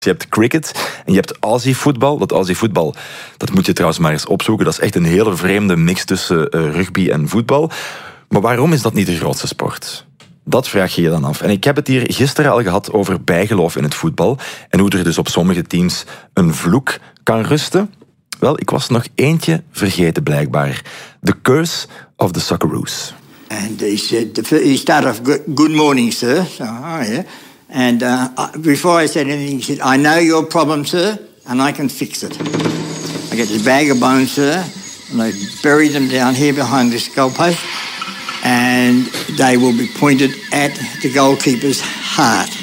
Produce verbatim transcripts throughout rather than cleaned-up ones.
Je hebt cricket en je hebt Aussie-voetbal. Dat Aussie-voetbal, dat moet je trouwens maar eens opzoeken. Dat is echt een hele vreemde mix tussen uh, rugby en voetbal. Maar waarom is dat niet de grootste sport? Dat vraag je je dan af. En ik heb het hier gisteren al gehad over bijgeloof in het voetbal. En hoe er dus op sommige teams een vloek kan rusten. Wel, ik was nog eentje vergeten blijkbaar. The Curse of the Socceroos. And he said, he started off, good morning, sir. So, oh, yeah. And uh, before I said anything, he said, I know your problem, sir, and I can fix it. I get this bag of bones, sir, and I bury them down here behind this goalpost, and they will be pointed at the goalkeeper's heart.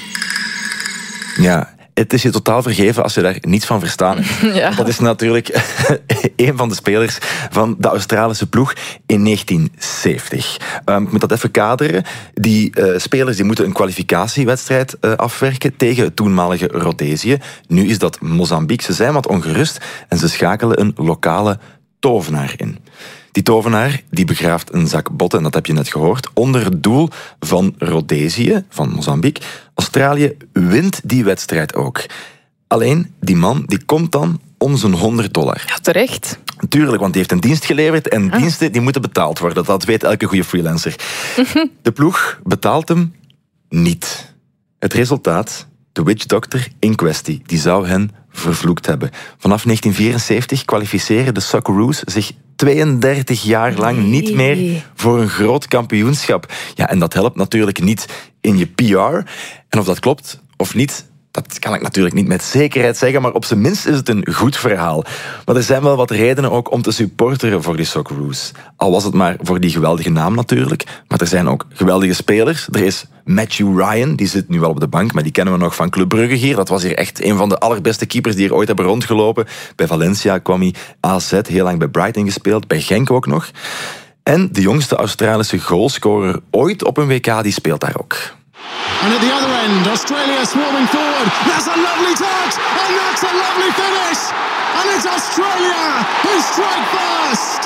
Ja, het is je totaal vergeven als je daar niets van verstaan hebt. Ja. Dat is natuurlijk een van de spelers van de Australische ploeg in negentien zeventig. Um, ik moet dat even kaderen. Die uh, spelers die moeten een kwalificatiewedstrijd uh, afwerken tegen het toenmalige Rhodesië. Nu is dat Mozambique. Ze zijn wat ongerust en ze schakelen een lokale tovenaar in. Die tovenaar die begraaft een zak botten, en dat heb je net gehoord, onder het doel van Rhodesië, van Mozambique. Australië wint die wedstrijd ook. Alleen, die man die komt dan om zijn honderd dollar. Ja, terecht. Tuurlijk, want die heeft een dienst geleverd en ah. diensten die moeten betaald worden. Dat weet elke goede freelancer. De ploeg betaalt hem niet. Het resultaat, de witch doctor in kwestie, die zou hen vervloekt hebben. Vanaf negentien vierenzeventig kwalificeren de Socceroos zich tweeëndertig jaar lang niet meer voor een groot kampioenschap. Ja, en dat helpt natuurlijk niet in je P R. En of dat klopt of niet, dat kan ik natuurlijk niet met zekerheid zeggen, maar op zijn minst is het een goed verhaal. Maar er zijn wel wat redenen ook om te supporteren voor die Socceroos. Al was het maar voor die geweldige naam natuurlijk, maar er zijn ook geweldige spelers. Er is Matthew Ryan, die zit nu wel op de bank, maar die kennen we nog van Club Brugge hier. Dat was hier echt een van de allerbeste keepers die hier ooit hebben rondgelopen. Bij Valencia kwam hij, A Z, heel lang bij Brighton gespeeld, bij Genk ook nog. En de jongste Australische goalscorer ooit op een W K, die speelt daar ook. And at the other end, Australia swarming forward. That's a lovely touch, and that's a lovely finish. And it's Australia who strike first.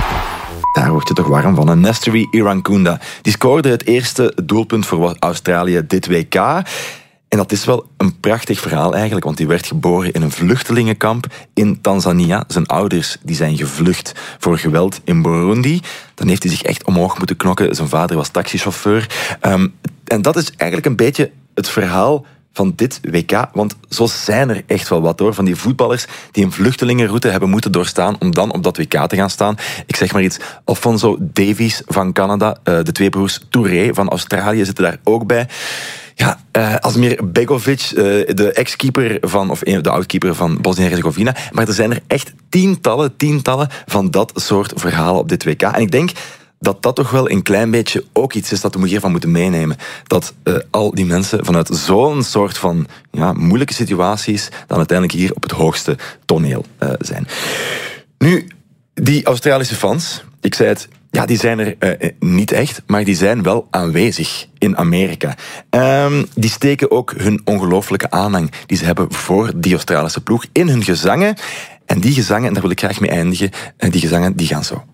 Daar word je toch warm van. Een Nestory Irankunda. Die scoorde het eerste doelpunt voor Australië dit W K. En dat is wel een prachtig verhaal eigenlijk, want die werd geboren in een vluchtelingenkamp in Tanzania. Zijn ouders die zijn gevlucht voor geweld in Burundi. Dan heeft hij zich echt omhoog moeten knokken. Zijn vader was taxichauffeur. Um, en dat is eigenlijk een beetje het verhaal van dit W K, want zo zijn er echt wel wat hoor, van die voetballers die een vluchtelingenroute hebben moeten doorstaan om dan op dat W K te gaan staan. Ik zeg maar iets, Alfonso Davies van Canada, de twee broers Touré van Australië zitten daar ook bij. Ja, uh, Asmir Begovic, uh, de ex-keeper van, of de oud-keeper van Bosnië-Herzegovina. Maar er zijn er echt tientallen, tientallen van dat soort verhalen op dit W K. En ik denk dat dat toch wel een klein beetje ook iets is dat we hiervan moeten meenemen. Dat uh, al die mensen vanuit zo'n soort van ja, moeilijke situaties dan uiteindelijk hier op het hoogste toneel uh, zijn. Nu, die Australische fans, ik zei het, ja, die zijn er uh, niet echt, maar die zijn wel aanwezig in Amerika. Um, die steken ook hun ongelooflijke aanhang die ze hebben voor die Australische ploeg in hun gezangen. En die gezangen, en daar wil ik graag mee eindigen, en die gezangen die gaan zo.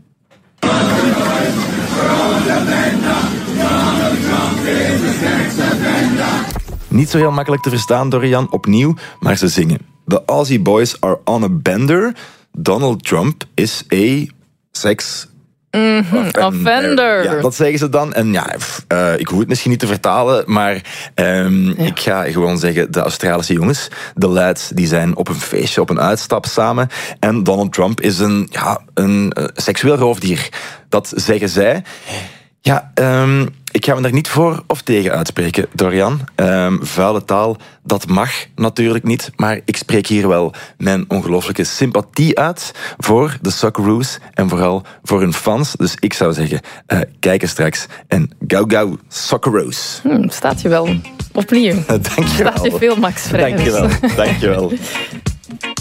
Niet zo heel makkelijk te verstaan, Dorian, opnieuw, maar ze zingen. The Aussie boys are on a bender. Donald Trump is a sex... Mm-hmm, offender. Ja, dat zeggen ze dan. En ja, uh, ik hoef het misschien niet te vertalen, maar um, ja. ik ga gewoon zeggen, de Australische jongens, de lads, die zijn op een feestje, op een uitstap samen. En Donald Trump is een, ja, een uh, seksueel roofdier. Dat zeggen zij. Ja, um, ik ga me daar niet voor of tegen uitspreken, Dorian. Um, vuile taal, dat mag natuurlijk niet. Maar ik spreek hier wel mijn ongelooflijke sympathie uit voor de Socceroos en vooral voor hun fans. Dus ik zou zeggen, uh, kijk eens straks en gauw gauw Socceroos. Hmm, staat je wel opnieuw. Dank je wel. Staat je veel, Max Vrijs. Dank je wel. Dank je wel.